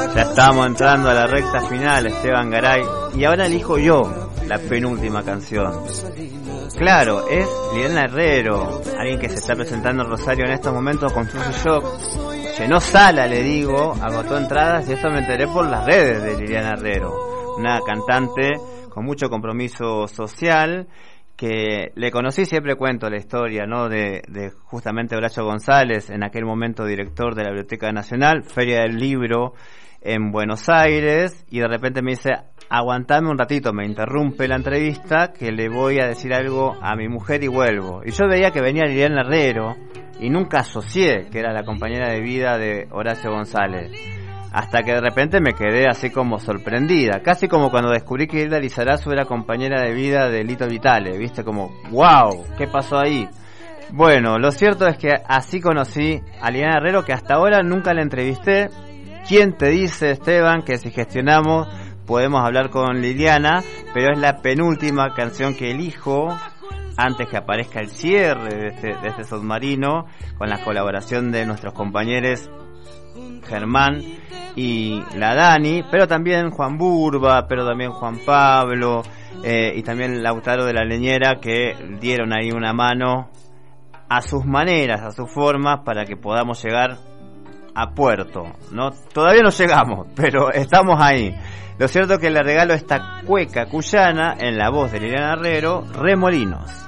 Ya estamos entrando a la recta final, Esteban Garay, y ahora elijo yo la penúltima canción. Claro, es Liliana Herrero, alguien que se está presentando en Rosario en estos momentos con Sushi Shock. Llenó sala, le digo, agotó entradas, y esto me enteré por las redes de Liliana Herrero, una cantante con mucho compromiso social, que le conocí, siempre cuento la historia, ¿no? De justamente Horacio González, en aquel momento director de la Biblioteca Nacional, Feria del Libro en Buenos Aires, y de repente me dice, aguantame un ratito, me interrumpe la entrevista, que le voy a decir algo a mi mujer y vuelvo. Y yo veía que venía Liliana Herrero, y nunca asocié que era la compañera de vida de Horacio González. Hasta que de repente me quedé así como sorprendida, casi como cuando descubrí que Hilda Lizarazu era compañera de vida de Lito Vitale, viste, como wow, ¿qué pasó ahí? Bueno, lo cierto es que así conocí a Liliana Herrero, que hasta ahora nunca la entrevisté. ¿Quién te dice, Esteban, que si gestionamos podemos hablar con Liliana? Pero es la penúltima canción que elijo antes que aparezca el cierre de este submarino, con la colaboración de nuestros compañeros Germán y la Dani, pero también Juan Burba, pero también Juan Pablo, y también Lautaro de la Leñera, que dieron ahí una mano a sus maneras, a sus formas, para que podamos llegar a puerto, ¿no? Todavía no llegamos, pero estamos ahí. Lo cierto es que le regalo esta cueca cuyana en la voz de Liliana Herrero, Remolinos.